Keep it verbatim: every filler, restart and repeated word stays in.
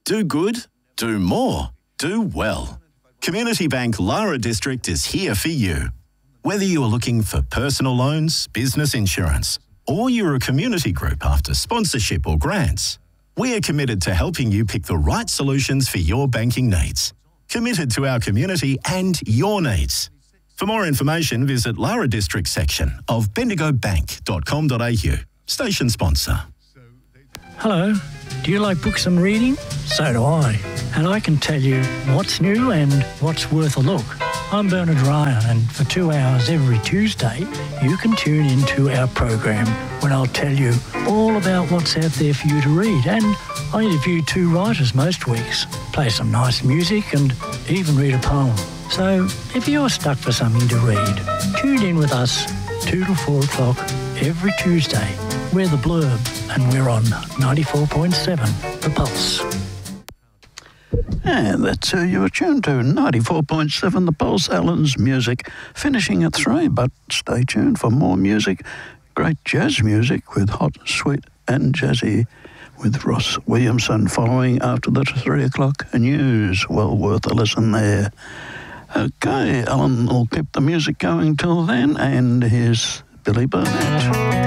Do good, do more, do well. Community Bank Lara District is here for you. Whether you're looking for personal loans, business insurance, or you're a community group after sponsorship or grants, we are committed to helping you pick the right solutions for your banking needs. Committed to our community and your needs. For more information, visit Lara District section of bendigo bank dot com dot a u. Station sponsor. Hello. Do you like books and reading? So do I. And I can tell you what's new and what's worth a look. I'm Bernard Ryan, and for two hours every Tuesday, you can tune into our program when I'll tell you all about what's out there for you to read. And I interview two writers most weeks, play some nice music and even read a poem. So if you're stuck for something to read, tune in with us two to four o'clock every Tuesday. We're The Blurb, and we're on ninety-four point seven, The Pulse. And that's who you were tuned to, ninety-four point seven The Pulse, Alan's Music, finishing at three, but stay tuned for more music, great jazz music with Hot, Sweet and Jazzy, with Ross Williamson following after the three o'clock news. Well worth a listen there. Okay, Alan will keep the music going till then, and here's Billy Burnett.